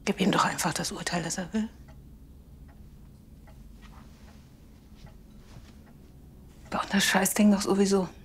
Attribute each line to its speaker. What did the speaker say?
Speaker 1: Gib ihm doch einfach das Urteil, das er will. Baut das Scheißding doch sowieso.